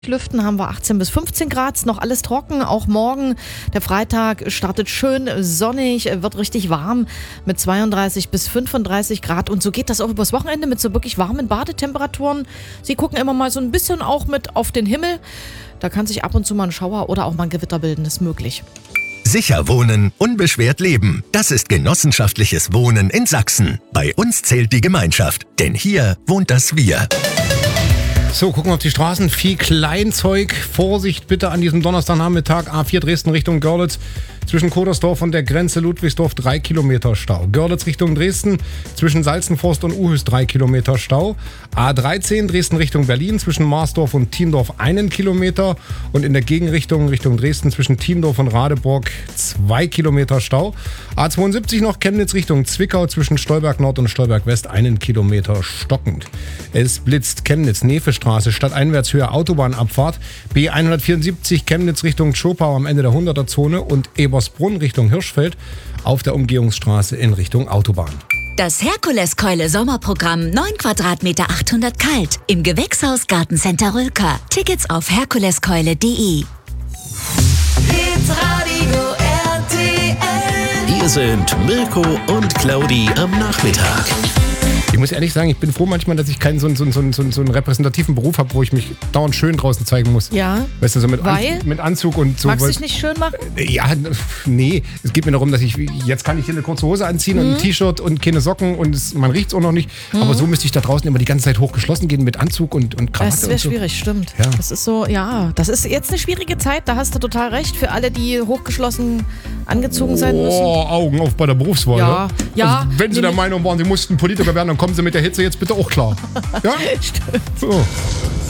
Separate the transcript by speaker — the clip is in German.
Speaker 1: Lüften haben wir 18 bis 15 Grad, ist noch alles trocken, auch morgen. Der Freitag startet schön sonnig, wird richtig warm mit 32 bis 35 Grad und so geht das auch übers Wochenende mit so wirklich warmen Badetemperaturen. Sie gucken immer mal so ein bisschen auch mit auf den Himmel, da kann sich ab und zu mal ein Schauer oder auch mal ein Gewitter bilden, ist möglich.
Speaker 2: Sicher wohnen, unbeschwert leben. Das ist genossenschaftliches Wohnen in Sachsen. Bei uns zählt die Gemeinschaft, denn hier wohnt das Wir.
Speaker 3: So, gucken wir auf die Straßen. Viel Kleinzeug. Vorsicht bitte an diesem Donnerstagnachmittag. A4 Dresden Richtung Görlitz. Zwischen Kodersdorf und der Grenze Ludwigsdorf 3 Kilometer Stau. Görlitz Richtung Dresden. Zwischen Salzenforst und Uhüs 3 Kilometer Stau. A13 Dresden Richtung Berlin. Zwischen Marsdorf und Thiendorf 1 Kilometer. Und in der Gegenrichtung Richtung Dresden zwischen Thiendorf und Radeburg 2 Kilometer Stau. A72 noch Chemnitz Richtung Zwickau. Zwischen Stolberg Nord und Stolberg West 1 Kilometer stockend. Es blitzt Chemnitz Nefestraße stadteinwärts Höhe Autobahnabfahrt. B174 Chemnitz Richtung Tschopau am Ende der 100er-Zone und Ebersbrunn Richtung Hirschfeld auf der Umgehungsstraße in Richtung Autobahn.
Speaker 4: Das Herkuleskeule Sommerprogramm 9 Quadratmeter 800 kalt im Gewächshaus Gartencenter Rülker. Tickets auf herkuleskeule.de.
Speaker 5: Hier sind Mirko und Claudi am Nachmittag.
Speaker 3: Ich muss ehrlich sagen, ich bin froh manchmal, dass ich keinen so einen repräsentativen Beruf habe, wo ich mich dauernd schön draußen zeigen muss.
Speaker 1: Ja,
Speaker 3: weißt du, so mit
Speaker 1: weil?
Speaker 3: Anzug und so.
Speaker 1: Magst du dich nicht schön machen?
Speaker 3: Ja, nee. Es geht mir darum, dass jetzt kann ich hier eine kurze Hose anziehen und ein T-Shirt und keine Socken und man riecht es auch noch nicht. Aber so müsste ich da draußen immer die ganze Zeit hochgeschlossen gehen mit Anzug und Krawatte.
Speaker 1: Das wäre
Speaker 3: so.
Speaker 1: schwierig, stimmt.
Speaker 3: Ja.
Speaker 1: Das ist so, ja, das ist jetzt eine schwierige Zeit, da hast du total recht, für alle, die hochgeschlossen angezogen sein müssen.
Speaker 3: Oh, Augen auf bei der Berufswahl.
Speaker 1: Ja, ja.
Speaker 3: Also, wenn Sie der Meinung waren, Sie mussten Politiker werden, dann kommen Sie mit der Hitze jetzt bitte auch klar. Ja?
Speaker 1: Stimmt.
Speaker 3: So.